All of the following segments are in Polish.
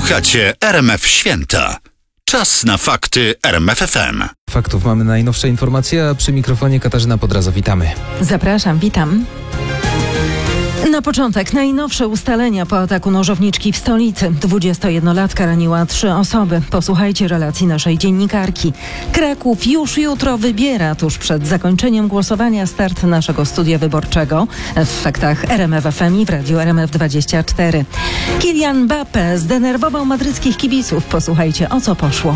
Słuchacie RMF Święta. Czas na fakty RMF FM. Faktów mamy najnowsze informacje, a przy mikrofonie Katarzyna Podraza. Witamy. Zapraszam, witam. Na początek najnowsze ustalenia po ataku nożowniczki w stolicy. 21-latka raniła 3 osoby. Posłuchajcie relacji naszej dziennikarki. Kraków już jutro wybiera tuż przed zakończeniem głosowania start naszego studia wyborczego w faktach RMF FM i w radiu RMF24. Kylian Mbappé zdenerwował madryckich kibiców. Posłuchajcie, o co poszło.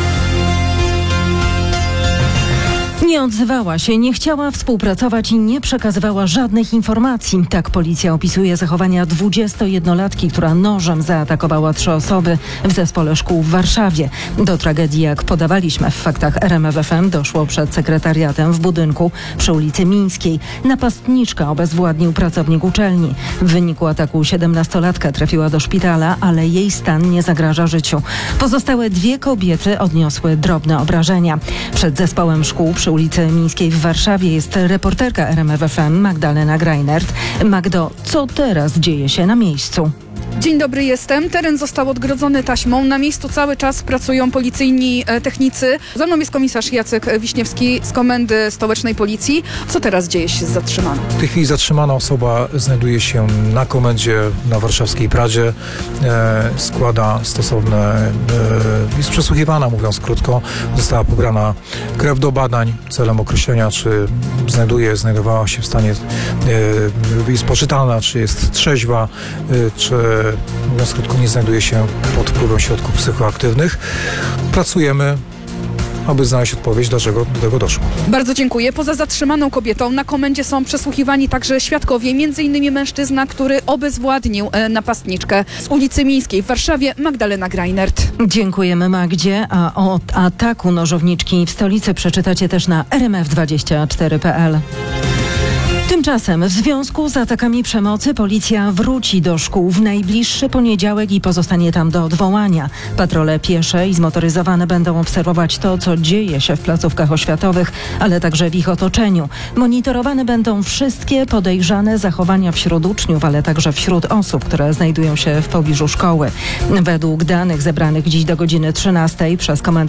Nie odzywała się, nie chciała współpracować i nie przekazywała żadnych informacji. Tak policja opisuje zachowania 21-latki, która nożem zaatakowała 3 osoby w zespole szkół w Warszawie. Do tragedii, jak podawaliśmy w faktach RMF FM, doszło przed sekretariatem w budynku przy ulicy Mińskiej. Napastniczka obezwładnił pracownik uczelni. W wyniku ataku 17-latka trafiła do szpitala, ale jej stan nie zagraża życiu. Pozostałe 2 kobiety odniosły drobne obrażenia. Przed zespołem szkół przy ulicy Mińskiej w Warszawie jest reporterka RMF FM Magdalena Greinert. Magdo, co teraz dzieje się na miejscu? Dzień dobry, jestem. Teren został odgrodzony taśmą. Na miejscu cały czas pracują policyjni technicy. Ze mną jest komisarz Jacek Wiśniewski z Komendy Stołecznej Policji. Co teraz dzieje się z zatrzymaną? W tej chwili zatrzymana osoba znajduje się na komendzie na warszawskiej Pradzie. Składa stosowne, jest przesłuchiwana, mówiąc krótko. Została pobrana krew do badań celem określenia, czy znajdowała się w stanie, jest poczytalna, czy jest trzeźwa, czy mówiąc krótko, nie znajduje się pod wpływem środków psychoaktywnych. Pracujemy, aby znaleźć odpowiedź, dlaczego do tego doszło. Bardzo dziękuję. Poza zatrzymaną kobietą na komendzie są przesłuchiwani także świadkowie, m.in. mężczyzna, który obezwładnił napastniczkę z ulicy Mińskiej w Warszawie, Magdalena Greinert. Dziękujemy, Magdzie. A o ataku nożowniczki w stolicy przeczytacie też na rmf24.pl. Tymczasem w związku z atakami przemocy policja wróci do szkół w najbliższy poniedziałek i pozostanie tam do odwołania. Patrole piesze i zmotoryzowane będą obserwować to, co dzieje się w placówkach oświatowych, ale także w ich otoczeniu. Monitorowane będą wszystkie podejrzane zachowania wśród uczniów, ale także wśród osób, które znajdują się w pobliżu szkoły. Według danych zebranych dziś do godziny 13 przez Komendę